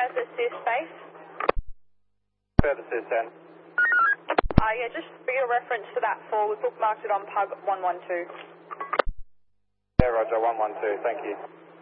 further assist base? Further assist 10. Yeah, just for your reference for that fall, we bookmarked it on Pug 112. Yeah, Roger, 112, thank you.